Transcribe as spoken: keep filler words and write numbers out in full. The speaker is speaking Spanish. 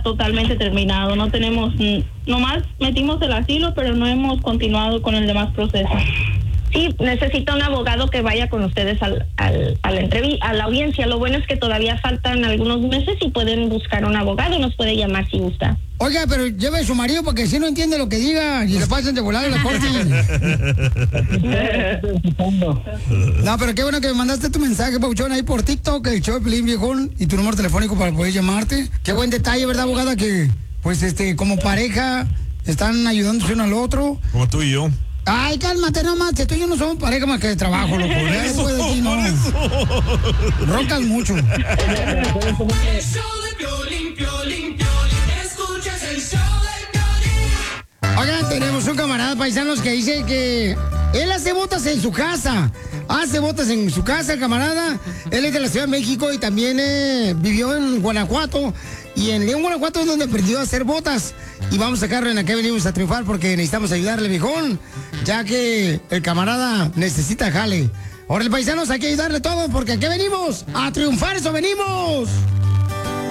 totalmente terminado. No tenemos, nomás metimos el asilo, pero no hemos continuado con el demás proceso. Sí, necesita un abogado que vaya con ustedes al, al, a, la entrev- a la audiencia. Lo bueno es que todavía faltan algunos meses y pueden buscar un abogado. Nos puede llamar si gusta. Oiga, pero lleve a su marido porque si no entiende lo que diga y le pasan de volada la corte. No, pero qué bueno que me mandaste tu mensaje, Pauchón, ahí por TikTok, el show de Pelín Viejón, y tu número telefónico para poder llamarte. Qué buen detalle, ¿verdad, abogada? Que, pues, este, como pareja, están ayudándose uno al otro. Como tú y yo. Ay, cálmate nomás, tú y yo no somos pareja más que de trabajo, loco. Ya después de ti, no. Roncas mucho. El show de Piolín, Piolín, Piolín, escuchas el show de Piolín. Oigan, tenemos un camarada paisanos que dice que él hace botas en su casa. Hace botas en su casa, el camarada. Él es de la Ciudad de México y también eh, vivió en Guanajuato. Y en León, Guanajuato es donde aprendió a hacer botas. Y vamos a sacarlo en acá, venimos a triunfar porque necesitamos ayudarle, viejón. Ya que el camarada necesita jale. Ahora, el paisanos, hay que ayudarle todos porque aquí venimos a triunfar, eso venimos.